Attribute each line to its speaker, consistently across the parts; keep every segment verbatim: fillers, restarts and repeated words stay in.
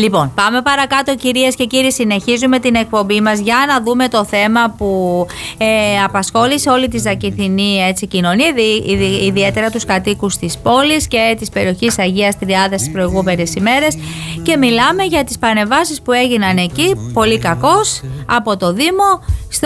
Speaker 1: Λοιπόν, πάμε παρακάτω, κυρίες και κύριοι. Συνεχίζουμε την εκπομπή μας για να δούμε το θέμα που ε, απασχόλησε όλη τη Ζακυνθινή έτσι, κοινωνία, ειδι, ειδι, ιδιαίτερα τους κατοίκους της πόλης και της περιοχής Αγίας Τριάδας τις προηγούμενες ημέρες. Και μιλάμε για τις παρεμβάσεις που έγιναν εκεί, πολύ κακώς, από το Δήμο στο,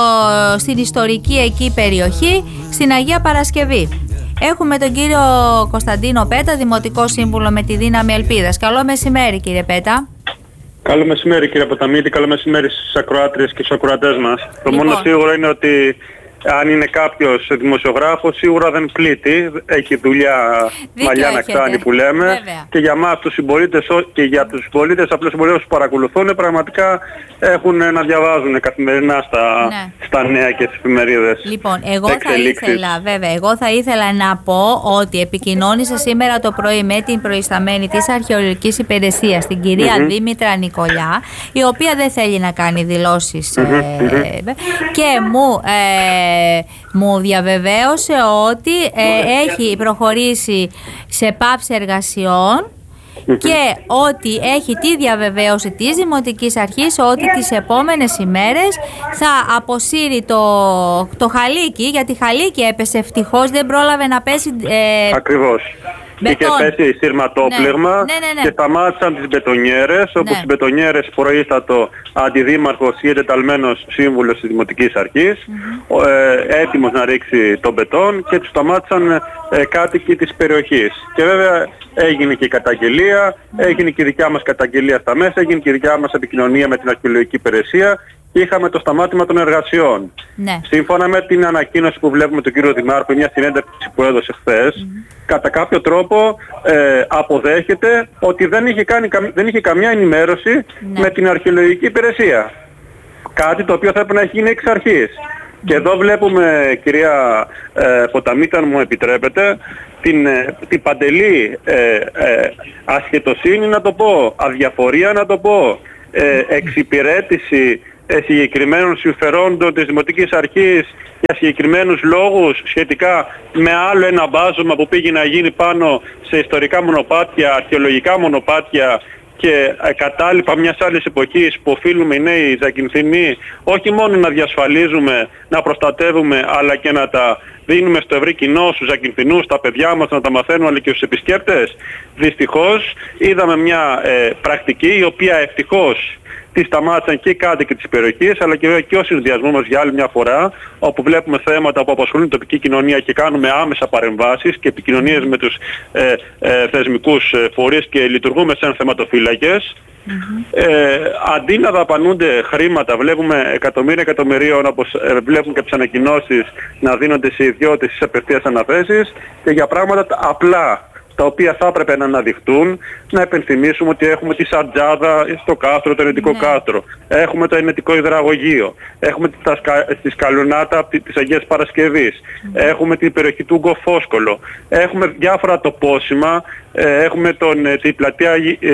Speaker 1: στην ιστορική εκεί περιοχή, στην Αγία Παρασκευή. Έχουμε τον κύριο Κωνσταντίνο Πέτα, Δημοτικό Σύμβουλο με τη Δύναμη Ελπίδας. Καλό μεσημέρι, κύριε Πέτα.
Speaker 2: Καλό μεσημέρι, κύριε Ποταμίτη. Καλό μεσημέρι στις ακροάτριες και στους ακροατές μας.
Speaker 1: Λοιπόν.
Speaker 2: Το μόνο σίγουρο είναι ότι αν είναι κάποιος δημοσιογράφος, σίγουρα δεν πλήττει. Έχει δουλειά μαλλιά να κάνει που λέμε.
Speaker 1: Βέβαια.
Speaker 2: Και για μας τους συμπολίτες και για τους πολίτες απλώς συμπολίτες που παρακολουθούν, πραγματικά έχουν να διαβάζουν καθημερινά στα, ναι. στα νέα και στις εφημερίδες.
Speaker 1: Λοιπόν, εγώ θα ήθελα, βέβαια, εγώ θα ήθελα να πω ότι επικοινώνησα σήμερα το πρωί με την προϊσταμένη της Αρχαιολογικής Υπηρεσίας, την κυρία mm-hmm. Δήμητρα Νικολιά, η οποία δεν θέλει να κάνει δηλώσεις mm-hmm. ε, και μου... Ε, μου διαβεβαίωσε ότι ε, έχει προχωρήσει σε πάυση εργασιών και ότι έχει τη διαβεβαίωση της Δημοτικής Αρχής ότι τις επόμενες ημέρες θα αποσύρει το, το χαλίκι, γιατί χαλίκι έπεσε, ευτυχώς δεν πρόλαβε να πέσει. Ε,
Speaker 2: Ακριβώς. Είχε πέσει σειρματόπλεγμα ναι, ναι, ναι, ναι. και σταμάτησαν τις μπετονιέρες, όπου ναι. στις μπετονιέρες προείστατο αντιδήμαρχος ή εντεταλμένος σύμβουλος της Δημοτικής Αρχής, mm-hmm. ε, έτοιμος να ρίξει τον μπετόν, και τους σταμάτησαν ε, κάτοικοι της περιοχής. Και βέβαια έγινε και η καταγγελία, mm-hmm. έγινε και η δικιά μας καταγγελία στα μέσα, έγινε και η δικιά μας επικοινωνία με την Αρχαιολογική Υπηρεσία. Είχαμε το σταμάτημα των εργασιών. Ναι. Σύμφωνα με την ανακοίνωση που βλέπουμε τον κύριο Δημάρχο, μια συνέντευξη που έδωσε χθες, mm-hmm. κατά κάποιο τρόπο ε, αποδέχεται ότι δεν είχε, κάνει, δεν είχε καμιά ενημέρωση ναι. με την Αρχαιολογική Υπηρεσία. Κάτι το οποίο θα έπρεπε να έχει γίνει εξ αρχής. Mm-hmm. Και εδώ βλέπουμε, κυρία ε, Ποταμίτη, αν μου επιτρέπετε, την, ε, την παντελή ε, ε, ασχετοσύνη να το πω, αδιαφορία να το πω, ε, εξυπηρέτηση συγκεκριμένων συμφερόντων της Δημοτικής Αρχής για συγκεκριμένους λόγους σχετικά με άλλο ένα μπάζωμα που πήγε να γίνει πάνω σε ιστορικά μονοπάτια, αρχαιολογικά μονοπάτια και κατάλοιπα μιας άλλης εποχής που οφείλουμε οι νέοι Ζακυνθινοί όχι μόνο να διασφαλίζουμε, να προστατεύουμε, αλλά και να τα δίνουμε στο ευρύ κοινό, στους Ζακυνθινούς, στα παιδιά μας να τα μαθαίνουν, αλλά και στους επισκέπτες. Δυστυχώς είδαμε μια ε, πρακτική η οποία ευτυχώς τη σταμάτησαν και οι κάτοικοι της περιοχής, αλλά και βέβαια και ο συνδυασμός μας για άλλη μια φορά, όπου βλέπουμε θέματα που απασχολούν την τοπική κοινωνία και κάνουμε άμεσα παρεμβάσεις και επικοινωνίες με τους ε, ε, θεσμικούς φορείς και λειτουργούμε σαν θεματοφύλακες. Mm-hmm. Ε, αντί να δαπανούνται χρήματα, βλέπουμε εκατομμύρια εκατομμυρίων, όπως ε, βλέπουμε και τις ανακοινώσεις, να δίνονται σε ιδιώτες στις απευθείας αναθέσεις και για πράγματα απλά, τα οποία θα έπρεπε να αναδειχτούν. Να επενθυμίσουμε ότι έχουμε τη Σαρτζάδα στο κάστρο, το ενετικό ναι. κάστρο. Έχουμε το ενετικό υδραγωγείο. Έχουμε τα σκα... στη Σκαλουνάτα της Αγίας Παρασκευής. Mm. Έχουμε την περιοχή του Γκοφόσκολο. Έχουμε διάφορα τοπόσημα. Έχουμε τον, την πλατεία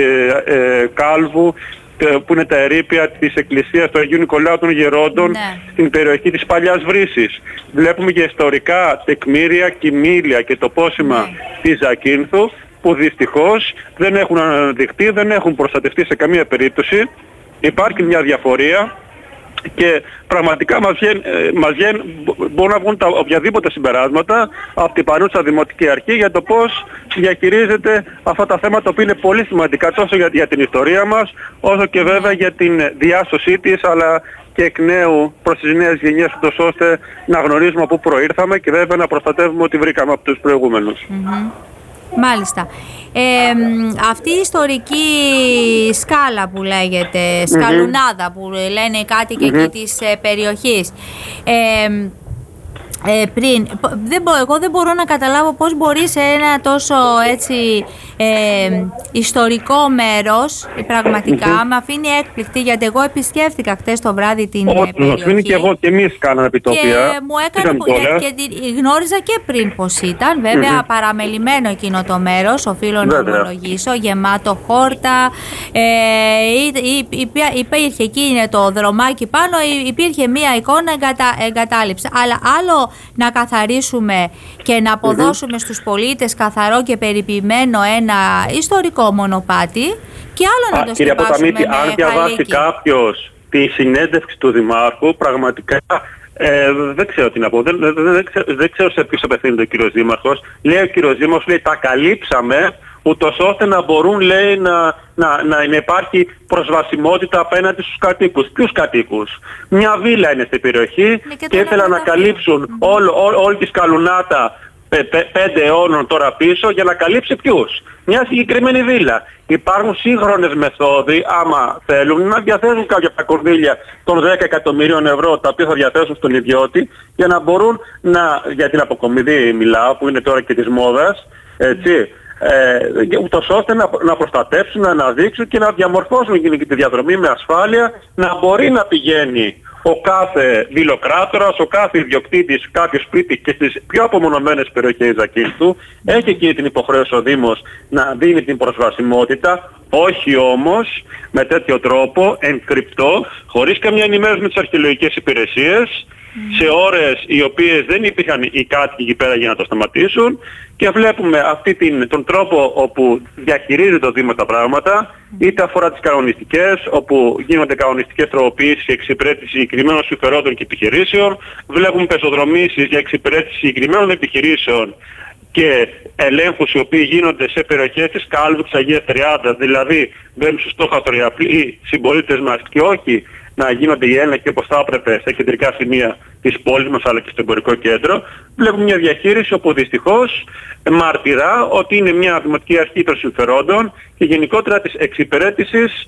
Speaker 2: ε, ε, Κάλβου, που είναι τα ερείπια της Εκκλησίας του Αγίου Νικολάου των Γερόντων ναι. στην περιοχή της Παλιάς Βρύσης. Βλέπουμε και ιστορικά τεκμήρια, κοιμήλια και τοπόσημα ναι. της Ζακύνθου, που δυστυχώς δεν έχουν αναδειχθεί, δεν έχουν προστατευτεί σε καμία περίπτωση. Υπάρχει μια διαφορία και πραγματικά μας βγαίνει, μας βγαίνει, μπορούν να βγουν τα οποιαδήποτε συμπεράσματα από την παρούσα Δημοτική Αρχή για το πώς διαχειρίζεται αυτά τα θέματα που είναι πολύ σημαντικά τόσο για, για την ιστορία μας, όσο και βέβαια για την διάσωσή της, αλλά και εκ νέου προς τις νέες γενιές, ούτως ώστε να γνωρίζουμε από πού προήρθαμε και βέβαια να προστατεύουμε ό,τι βρήκαμε από τους προηγούμενους.
Speaker 1: Mm-hmm. Μάλιστα. Ε, αυτή η ιστορική σκάλα που λέγεται, σκαλουνάδα που λένε οι κάτοικοι mm-hmm. εκεί της ε, περιοχής, ε, ε, πριν, δεν μπο, εγώ δεν μπορώ να καταλάβω πώς μπορεί σε ένα τόσο έτσι ε, ιστορικό μέρος πραγματικά mm-hmm. με αφήνει έκπληκτη, γιατί εγώ επισκέφθηκα χτες το βράδυ την oh, περιοχή. Μας αφήνει
Speaker 2: και εγώ και εμείς κάναμε επιτόπια.
Speaker 1: Και μου έκανε που, και, και γνώριζα και πριν πως ήταν, βέβαια mm-hmm. παραμελημένο εκείνο το μέρος, οφείλω να ομολογήσω, γεμάτο χόρτα, ε, υπήρχε εκεί είναι το δρομάκι πάνω, υπήρχε μία εικόνα εγκατα, εγκατάλειψη. Αλλά άλλο να καθαρίσουμε και να αποδώσουμε mm-hmm. στους πολίτες καθαρό και περιποιημένο ένα ιστορικό μονοπάτι, Και άλλο να το
Speaker 2: Κύριε Ποταμίτη, αν διαβάσει
Speaker 1: χαλίκι.
Speaker 2: κάποιος τη συνέντευξη του Δημάρχου, πραγματικά ε, δεν ξέρω τι να πω. Δεν, δεν, δεν, ξέρω, δεν ξέρω σε ποιος απευθύνεται ο κύριος Δήμαρχος. Λέει ο κύριος Δήμαρχος, λέει, τα καλύψαμε, ούτως ώστε να μπορούν, λέει, να, να, να, να υπάρχει προσβασιμότητα απέναντι στους κατοίκους. Ποιους κατοίκους? Μια βίλα είναι στην περιοχή και, και ήθελαν να καλύψουν mm-hmm. όλη όλ, όλ, τη σκαλουνάτα πε, πε, πέντε αιώνων τώρα πίσω για να καλύψει ποιους? Μια συγκεκριμένη βίλα. Υπάρχουν σύγχρονες μεθόδοι, άμα θέλουν, να διαθέσουν κάποια από τα κονδύλια των δέκα εκατομμυρίων ευρώ, τα οποία θα διαθέσουν στον ιδιώτη, για να μπορούν να, για την αποκομιδή μιλάω, που είναι τώρα και της μόδας, έτσι, ε, ούτως ώστε να, να προστατεύσουν, να αναδείξουν και να διαμορφώσουν και τη διαδρομή με ασφάλεια, να μπορεί να πηγαίνει ο κάθε βιλοκράτορας, ο κάθε ιδιοκτήτης κάποιο σπίτι και στις πιο απομονωμένες περιοχές Ζακίνθου έχει εκεί την υποχρέωση ο Δήμος να δίνει την προσβασιμότητα, όχι όμως με τέτοιο τρόπο, εν κρυπτό, χωρίς καμία ενημέρωση με τις αρχαιολογικές υπηρεσίες, σε ώρες οι οποίες δεν υπήρχαν οι κάτοικοι εκεί πέρα για να το σταματήσουν, και βλέπουμε αυτή την, τον τρόπο όπου διαχειρίζεται το Δήμο τα πράγματα, είτε αφορά τις κανονιστικές, όπου γίνονται κανονιστικές τροποποιήσεις για εξυπηρέτηση συγκεκριμένων συμφερόντων και επιχειρήσεων, βλέπουμε πεζοδρομήσεις για εξυπηρέτηση συγκεκριμένων επιχειρήσεων και ελέγχους οι οποίοι γίνονται σε περιοχές της Κάλβου, της Αγίας Τριάδας, δηλαδή μπαίνουν στο στόχαστρο οι απλοί συμπολίτες μας και όχι να γίνονται οι έλεγχοι όπως θα έπρεπε στα κεντρικά σημεία της πόλης μας αλλά και στο εμπορικό κέντρο. Βλέπουμε μια διαχείριση όπου δυστυχώς μαρτυρά ότι είναι μια δημοτική αρχή των συμφερόντων και γενικότερα της εξυπηρέτησης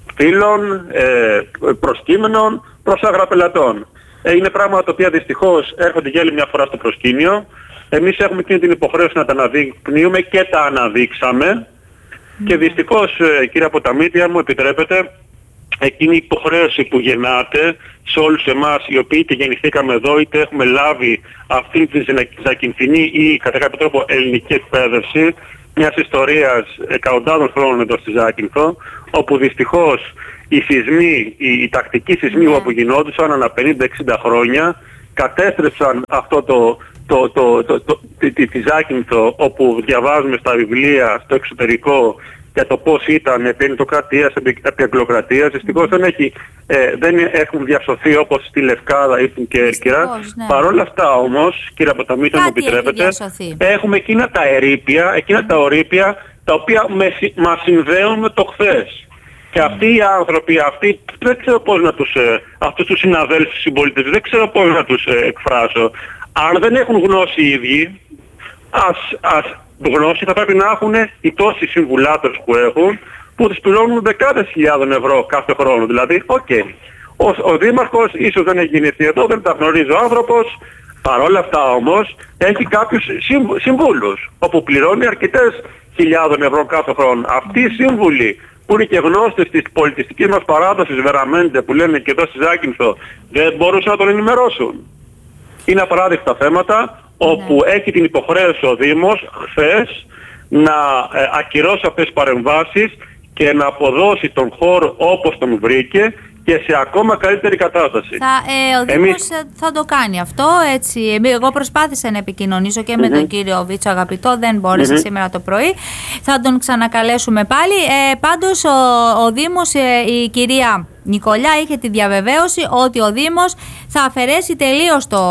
Speaker 2: φύλων, ε, προσκύμενων προς αγραπελατών. Ε, είναι πράγματα τα οποία δυστυχώς έρχονται για άλλη μια φορά στο προσκήνιο. Εμείς έχουμε εκείνη την υποχρέωση να τα αναδεικνύουμε και τα αναδείξαμε. Mm. Και δυστυχώς, ε, κύριε Ποταμίτη, αν μου επιτρέπετε, εκείνη η υποχρέωση που γεννάται σε όλους εμάς οι οποίοι είτε γεννηθήκαμε εδώ είτε έχουμε λάβει αυτήν την ζακυνθινή ή κατά κάποιο τρόπο ελληνική εκπαίδευση μιας ιστορίας εκατοντάδων χρόνων εδώ στη Ζάκυνθο, όπου δυστυχώς οι σεισμοί, οι, οι τακτικοί σεισμοί yeah. που γινόντουσαν ανά πενήντα εξήντα χρόνια κατέστρεψαν αυτό το, το, το, το, το, τη, τη, τη Ζάκυνθο, όπου διαβάζουμε στα βιβλία στο εξωτερικό για το πώς ήταν επί ελληνοκρατίας, επί αγγλοκρατίας. Δυστυχώς δεν, έχει, ε, δεν έχουν διασωθεί όπως στη Λευκάδα ή στην Κέρκυρα. Ναι. Παρ' όλα αυτά όμως, κύριε Ποταμίτη, αν μου επιτρέπετε, έχουμε εκείνα τα ερείπια, εκείνα mm. τα ορείπια τα οποία με, μας συνδέουν με το χθες. Και αυτοί οι άνθρωποι, αυτοί, δεν ξέρω πώς να τους, ε, αυτούς τους συναδέλφους συμπολίτες, δεν ξέρω πώς να τους ε, εκφράσω. Αν δεν έχουν γνώση οι ίδιοι, ας, ας γνώση θα πρέπει να έχουν οι τόσοι συμβουλάτες που έχουν, που τους πληρώνουν δεκάδες χιλιάδων ευρώ κάθε χρόνο. Δηλαδή, οκ. Okay. Ο, ο Δήμαρχος ίσως δεν έχει γεννηθεί εδώ, δεν τα γνωρίζει ο άνθρωπος. Παρόλα αυτά όμως έχει κάποιους συμβ, συμβούλους, όπου πληρώνει αρκετές χιλιάδων ευρώ κάθε χρόνο. Αυτοί οι σύμβουλοι που είναι και γνώστες της πολιτιστικής μας παράδοσης, Βεραμέντε, που λένε και εδώ στη Ζάκυνθο, δεν μπορούσαν να τον ενημερώσουν. Είναι απαράδεκτα θέματα, όπου ναι. έχει την υποχρέωση ο Δήμος χθες να ε, ακυρώσει αυτές τις παρεμβάσεις και να αποδώσει τον χώρο όπως τον βρήκε και σε ακόμα καλύτερη κατάσταση.
Speaker 1: Θα, ε, ο Δήμος Εμείς... θα το κάνει αυτό, έτσι. Εγώ προσπάθησα να επικοινωνήσω και mm-hmm. με τον κύριο Βίτσο Αγαπητό, δεν μπόρεσε mm-hmm. σήμερα το πρωί. Θα τον ξανακαλέσουμε πάλι. Ε, πάντως ο, ο Δήμος, ε, η κυρία Νικολιά είχε τη διαβεβαίωση ότι ο Δήμος θα αφαιρέσει τελείως το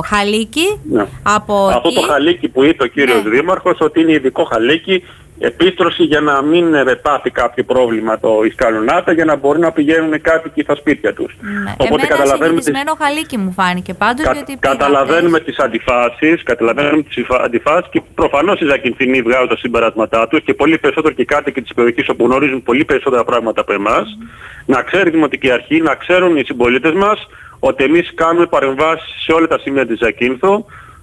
Speaker 1: χαλίκι ναι. από
Speaker 2: αυτό
Speaker 1: εκεί.
Speaker 2: Το χαλίκι που είπε ο κύριος ναι. Δήμαρχος, ότι είναι ειδικό χαλίκι, επίστρωση για να μην πάθει κάποιο πρόβλημα το Ισκαλονάτα, για να μπορεί να πηγαίνουν οι κάτοικοι στα σπίτια τους.
Speaker 1: Ναι. Οπότε εμένα καταλαβαίνουμε τις... χαλίκι μου φάνηκε πάντως. Κα... Γιατί
Speaker 2: καταλαβαίνουμε τις αντιφάσεις, καταλαβαίνουμε τις αντιφάσεις και προφανώς οι Ζακυνθινοί βγάζουν τα συμπεράσματά τους και πολύ περισσότερο και οι κάτοικοι της περιοχής όπου γνωρίζουν πολύ περισσότερα πράγματα από εμάς. Mm. Να ξέρει η Δημοτική Αρχή, να ξέρουν οι συμπολίτες μας ότι εμείς κάνουμε παρεμβάσεις σε όλα τα σημεία της Ζακύνθου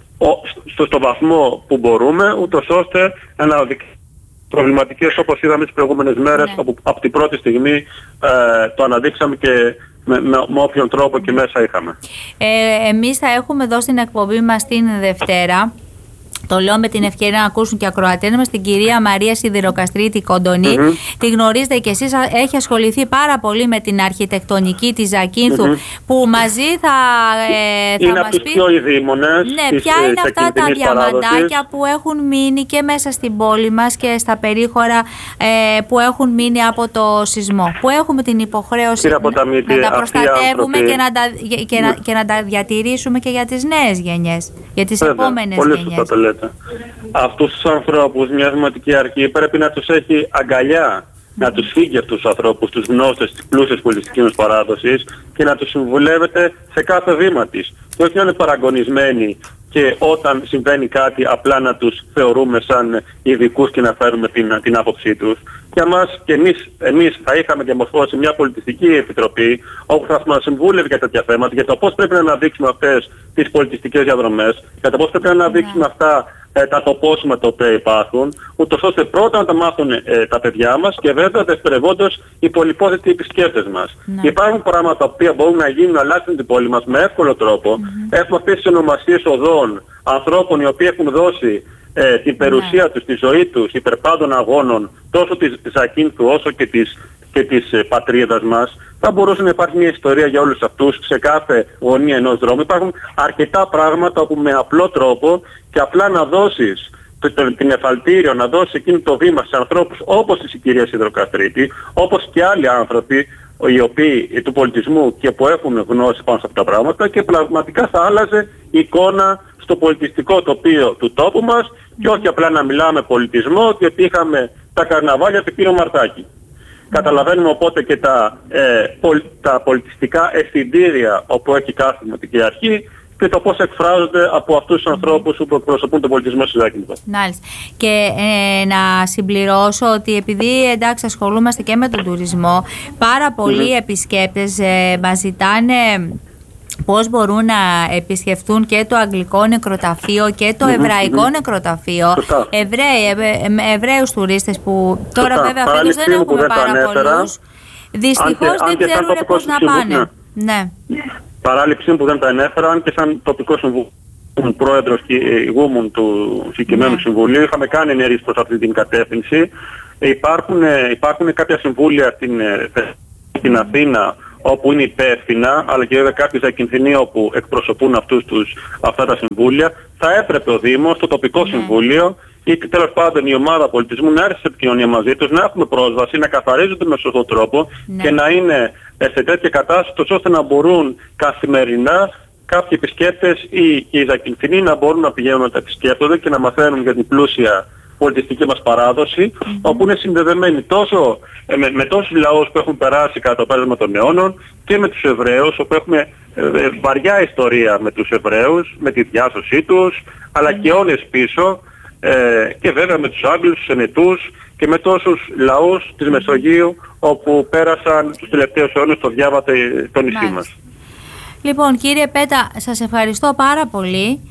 Speaker 2: στο, στο βαθμό που μπορούμε, ούτως ώστε να προβληματικές όπως είδαμε τις προηγούμενες μέρες, ναι. όπου από την πρώτη στιγμή ε, το αναδείξαμε και με, με, με όποιον τρόπο και μέσα είχαμε.
Speaker 1: Ε, εμείς θα έχουμε εδώ στην εκπομπή μας την Δευτέρα Το λέω με την ευκαιρία να ακούσουν και ακροατές μας, την κυρία Μαρία Σιδηροκαστρίτη Κοντονή. Mm-hmm. Τη γνωρίζετε και εσείς, έχει ασχοληθεί πάρα πολύ με την αρχιτεκτονική της Ζακίνθου, mm-hmm. που μαζί θα, ε, θα
Speaker 2: είναι
Speaker 1: μας
Speaker 2: από
Speaker 1: πει...
Speaker 2: πιο ειδήμονες.
Speaker 1: Ναι, ποια είναι αυτά τα διαμαντάκια που έχουν μείνει και μέσα στην πόλη μας και στα περίχωρα ε, που έχουν μείνει από το σεισμό. Που έχουμε την υποχρέωση να, να τα προστατεύουμε και να τα, και, να, και να τα διατηρήσουμε και για τις νέες γενιές, για τις
Speaker 2: Βέβαια,
Speaker 1: επόμενες
Speaker 2: πολύ
Speaker 1: γενιές.
Speaker 2: Σωστά το λέτε. Αυτούς τους ανθρώπους μια δημοτική αρχή πρέπει να τους έχει αγκαλιά, mm. να τους φύγει αυτούς τους ανθρώπους, τους γνώστες της πλούσιας πολιτιστικής μας παράδοσης και να τους συμβουλεύετε σε κάθε βήμα της. Και όχι να είναι παραγωνισμένοι και όταν συμβαίνει κάτι απλά να τους θεωρούμε σαν ειδικούς και να φέρουμε την, την άποψή τους. Για μας και εμείς, εμείς θα είχαμε διαμορφώσει μια πολιτιστική επιτροπή όπου θα μας συμβούλευε για τέτοια θέματα, για το πώς πρέπει να αναδείξουμε αυτές τις πολιτιστικές διαδρομές, για το πώς πρέπει να αναδείξουμε yeah. αυτά ε, τα τοπόσημα τα οποία υπάρχουν, ούτως ώστε πρώτα να τα μάθουν ε, τα παιδιά μας και βέβαια δευτερευόντως οι πολυπόθετοι επισκέπτες μας. Yeah. Υπάρχουν πράγματα τα οποία μπορούν να γίνουν να αλλάξουν την πόλη μας με εύκολο τρόπο. Mm-hmm. Έχουμε αυτές τις ονομασίες οδών ανθρώπων οι οποίοι έχουν δώσει Ε, την περιουσία yeah. τους, τη ζωή τους, υπερπάντων αγώνων, τόσο της Ζακίνθου όσο και της, και της ε, πατρίδας μας, θα μπορούσε να υπάρχει μια ιστορία για όλους αυτούς σε κάθε γωνία ενός δρόμου. Υπάρχουν αρκετά πράγματα όπου με απλό τρόπο και απλά να δώσεις το, το, την εφαλτήριο, να δώσεις εκείνο το βήμα σε ανθρώπους όπως η κυρία Σιδηροκαστρίτη, όπως και άλλοι άνθρωποι οι οποίοι του πολιτισμού και που έχουν γνώση πάνω σε αυτά τα πράγματα, και πραγματικά θα άλλαζε η εικόνα στο πολιτιστικό τοπίο του τόπου μας και όχι απλά να μιλάμε πολιτισμό, διότι είχαμε τα καρναβάλια του κύριο Μαρτάκη. Mm. Καταλαβαίνουμε οπότε και τα, ε, πολ, τα πολιτιστικά αισθητήρια όπου έχει κάθε δημοτική αρχή και το πώς εκφράζονται από αυτούς τους ανθρώπους που εκπροσωπούν τον πολιτισμό στη Ζάκυνθο.
Speaker 1: Μάλιστα. Και ε, να συμπληρώσω ότι επειδή εντάξει ασχολούμαστε και με τον τουρισμό, πάρα πολλοί mm-hmm. επισκέπτες ε, μας ζητάνε πώς μπορούν να επισκεφτούν και το αγγλικό νεκροταφείο και το εβραϊκό mm-hmm. νεκροταφείο. Εβραίοι, ε, Εβραίους τουρίστες που τώρα Σωστά. βέβαια φέτος δεν έχουμε πάρα πολλούς. Δυστυχώς δεν ξέρουν πώς να πάνε. Ναι.
Speaker 2: Παράληψη που δεν τα ανέφεραν και σαν τοπικό συμβούλιο, πρόεδρος και ηγούμουν του συγκεκριμένου yeah. συμβουλίου, είχαμε κάνει ενέργειες προς αυτή την κατεύθυνση. Υπάρχουν, υπάρχουν κάποια συμβούλια στην, στην Αθήνα όπου είναι υπεύθυνα, αλλά και βέβαια κάποιοι Ζακυνθινοί όπου εκπροσωπούν αυτούς τους, αυτά τα συμβούλια. Θα έπρεπε ο Δήμος, το τοπικό yeah. συμβούλιο ή τέλος πάντων η ομάδα πολιτισμού να έρθει σε επικοινωνία μαζί τους, να έχουμε πρόσβαση, να καθαρίζονται με σωστό τρόπο yeah. και να είναι σε τέτοια κατάσταση ώστε να μπορούν καθημερινά κάποιοι επισκέπτες ή και οι Ζακυνθινοί να μπορούν να πηγαίνουν να τα επισκέπτονται και να μαθαίνουν για την πλούσια πολιτιστική μας παράδοση, mm-hmm. όπου είναι συνδεδεμένοι τόσο ε, με, με τόσους λαούς που έχουν περάσει κατά το πέρασμα των αιώνων και με τους Εβραίους, όπου έχουμε ε, ε, βαριά ιστορία με τους Εβραίους, με τη διάσωσή τους, αλλά mm-hmm. και αιώνες πίσω, ε, και βέβαια με τους Άγγλους, τους Ενετούς και με τόσους λαούς της Μεσογείου όπου πέρασαν τους τελευταίους αιώνες το διάβατε το νησί μας.
Speaker 1: Λοιπόν, κύριε Πέτα, σας ευχαριστώ πάρα πολύ.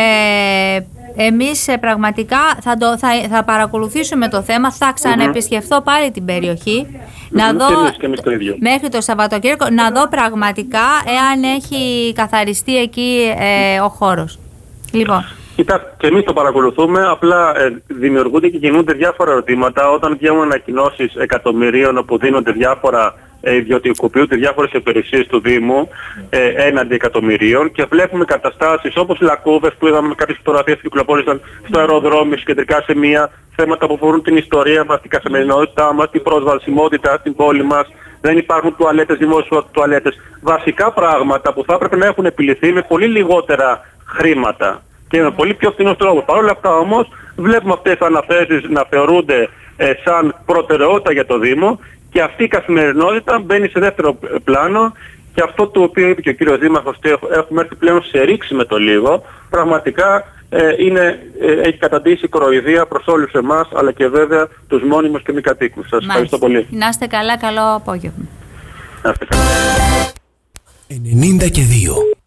Speaker 1: Ε, εμείς ε, πραγματικά θα, το, θα, θα παρακολουθήσουμε το θέμα, θα ξαναεπισκεφθώ mm-hmm. πάλι την περιοχή mm-hmm. να δω,
Speaker 2: και εμείς, και εμείς το ίδιο.
Speaker 1: μέχρι το Σαββατοκύριακο, να δω πραγματικά εάν έχει καθαριστεί εκεί ε, ο χώρος. Λοιπόν.
Speaker 2: Κοίτα, και εμείς το παρακολουθούμε, απλά ε, δημιουργούνται και κινούνται διάφορα ερωτήματα όταν βγαίνουν ανακοινώσεις εκατομμυρίων όπου δίνονται διάφορα, ε, ιδιωτικοποιούνται διάφορες υπηρεσίες του Δήμου ε, έναντι εκατομμυρίων και βλέπουμε καταστάσεις όπως Λακκούβες που είδαμε κάποιες φωτογραφίες που κυκλοφόρησαν στο αεροδρόμιο, κεντρικά σημεία, θέματα που αφορούν την ιστορία μας, την καθημερινότητά μας, την προσβασιμότητα στην πόλη μας. Δεν υπάρχουν τουαλέτες, δημόσιες τουαλέτες. Βασικά πράγματα που θα έπρεπε να έχουν επιληθεί με πολύ λιγότερα χρήματα και με πολύ πιο φθηνός τρόπο. Παρ' όλα αυτά όμως βλέπουμε αυτές τις αναθέσεις να θεωρούνται ε, σαν προτεραιότητα για το Δήμο και αυτή η καθημερινότητα μπαίνει σε δεύτερο πλάνο και αυτό το οποίο είπε και ο κύριος Δήμαρχος ότι έχουμε έρθει πλέον σε ρήξη με το λίγο, πραγματικά ε, είναι, ε, έχει καταντήσει κοροϊδία προς όλους εμάς αλλά και βέβαια τους μόνιμους και μη κατοίκους. Σας ευχαριστώ πολύ.
Speaker 1: Να είστε καλά, καλό απόγευμα.
Speaker 2: Να είστε καλά.
Speaker 3: ενενήντα και δύο